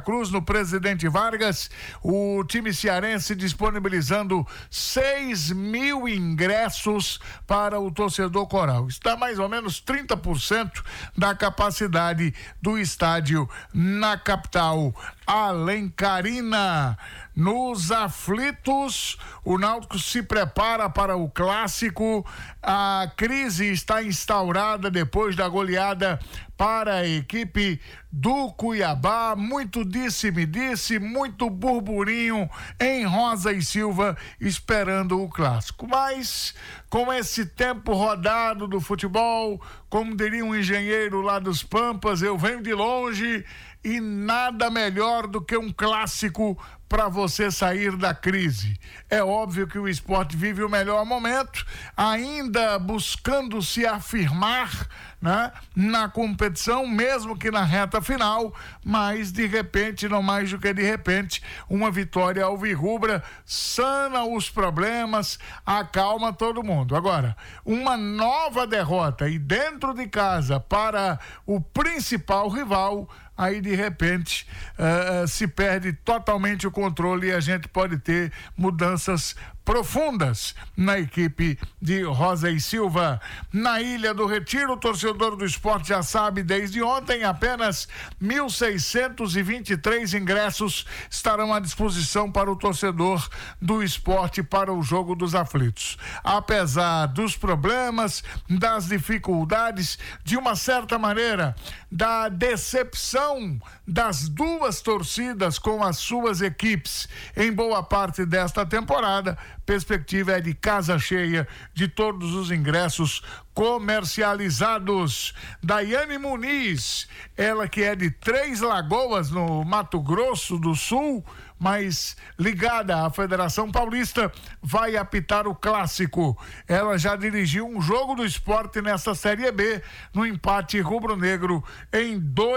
Cruz, no Presidente Vargas, o time cearense disponibilizando 6.000 ingressos para o torcedor coral. Está mais ou menos 30% da capacidade do estádio na capital alencarina. Nos aflitos, o Náutico se prepara para o clássico. A crise está instaurada depois da goleada para a equipe do Cuiabá. Muito disse-me-disse, muito burburinho em Rosa e Silva esperando o clássico. Mas com esse tempo rodado do futebol, como diria um engenheiro lá dos Pampas, eu venho de longe e nada melhor do que um clássico para você sair da crise. É óbvio que o esporte vive o melhor momento, ainda buscando se afirmar, né, na competição, mesmo que na reta final, mas de repente, não mais do que de repente, uma vitória alvirrubra sana os problemas, acalma todo mundo. Agora, uma nova derrota e dentro de casa para o principal rival, aí de repente se perde totalmente o controle e a gente pode ter mudanças profundas na equipe de Rosa e Silva. Na Ilha do Retiro, o torcedor do esporte já sabe, desde ontem apenas 1.623 ingressos estarão à disposição para o torcedor do esporte para o jogo dos aflitos. Apesar dos problemas, das dificuldades, de uma certa maneira, da decepção das duas torcidas com as suas equipes em boa parte desta temporada, perspectiva é de casa cheia, de todos os ingressos comercializados. Daiane Muniz, ela que é de Três Lagoas, no Mato Grosso do Sul, mas ligada à Federação Paulista, vai apitar o clássico. Ela já dirigiu um jogo do esporte nessa Série B, no empate rubro-negro em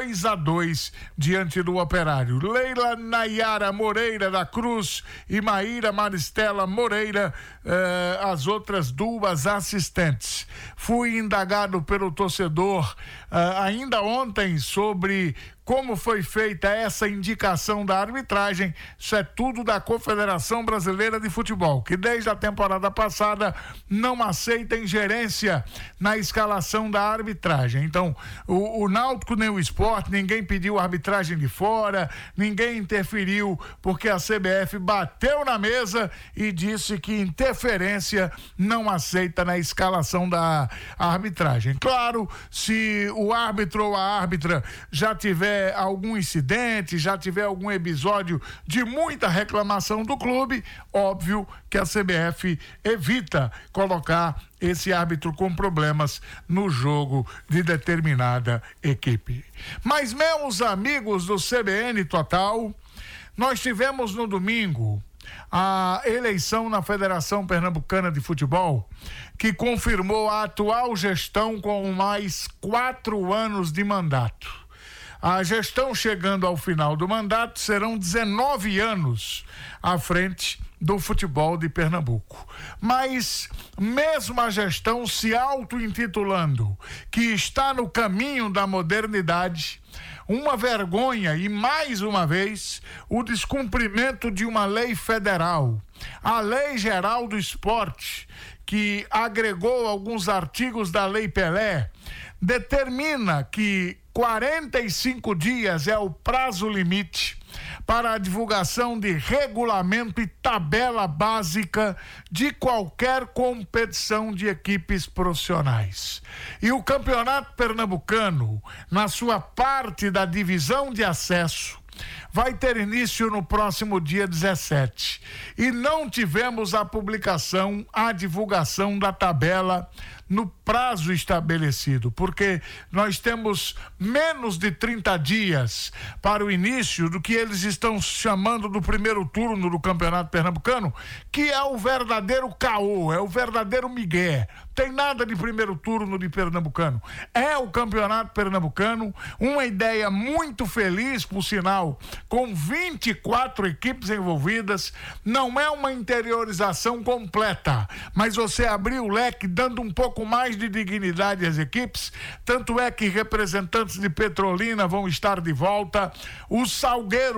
2-2 diante do Operário. Leila Nayara Moreira da Cruz e Maíra Maristela Moreira, as outras duas assistentes. Fui indagado pelo torcedor ainda ontem sobre como foi feita essa indicação da arbitragem. Isso é tudo da Confederação Brasileira de Futebol, que desde a temporada passada não aceita ingerência na escalação da arbitragem. Então, o Náutico nem o esporte, ninguém pediu arbitragem de fora, ninguém interferiu, porque a CBF bateu na mesa e disse que interferência não aceita na escalação da arbitragem. Claro, se o árbitro ou a árbitra já tiver algum incidente, já tiver algum episódio de muita reclamação do clube, óbvio que a CBF evita colocar esse árbitro com problemas no jogo de determinada equipe. Mas, meus amigos do CBN Total, nós tivemos no domingo a eleição na Federação Pernambucana de Futebol, que confirmou a atual gestão com mais 4 anos de mandato. A gestão chegando ao final do mandato serão 19 anos à frente do futebol de Pernambuco. Mas mesmo a gestão se auto-intitulando que está no caminho da modernidade, uma vergonha e, mais uma vez, o descumprimento de uma lei federal, a Lei Geral do Esporte, que agregou alguns artigos da Lei Pelé, determina que 45 dias é o prazo limite para a divulgação de regulamento e tabela básica de qualquer competição de equipes profissionais. E o Campeonato Pernambucano, na sua parte da divisão de acesso, vai ter início no próximo dia 17. E não tivemos a publicação, a divulgação da tabela no prazo estabelecido, porque nós temos menos de 30 dias para o início do que eles estão chamando do primeiro turno do Campeonato Pernambucano, que é o verdadeiro caô, é o verdadeiro migué. Tem nada de primeiro turno de Pernambucano. É o Campeonato Pernambucano, uma ideia muito feliz, por sinal, com 24 equipes envolvidas. Não é uma interiorização completa, mas você abriu o leque dando um pouco mais de dignidade às equipes. Tanto é que representantes de Petrolina vão estar de volta. O Salgueiro